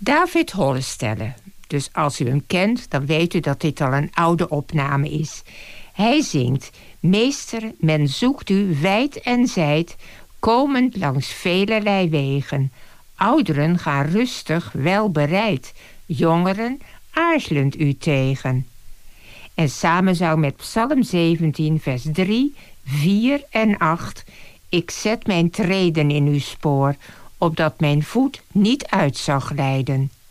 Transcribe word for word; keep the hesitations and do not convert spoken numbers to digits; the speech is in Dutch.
David Hollestelle. Dus als u hem kent, dan weet u dat dit al een oude opname is. Hij zingt: Meester, men zoekt u wijd en zijd, komend langs velerlei wegen. Ouderen gaan rustig, wel bereid, jongeren aarzelend u tegen. En samen zou met Psalm zeventien, vers drie, vier en acht... Ik zet mijn treden in uw spoor, opdat mijn voet niet uit zal glijden.